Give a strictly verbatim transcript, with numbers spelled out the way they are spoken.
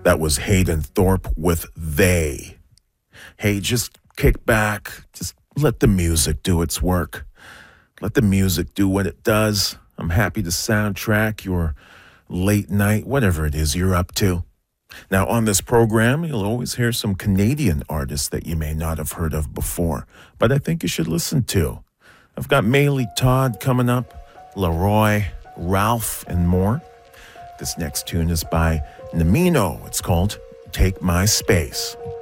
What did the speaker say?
That was Hayden Thorpe with They. Hey, just kick back. Just let the music do its work. Let the music do what it does. I'm happy to soundtrack your late night, whatever it is you're up to. Now, on this program, you'll always hear some Canadian artists that you may not have heard of before, but I think you should listen to. I've got Maylee Todd coming up, Leroy, Ralph, and more. This next tune is by Namino. It's called Take My Space.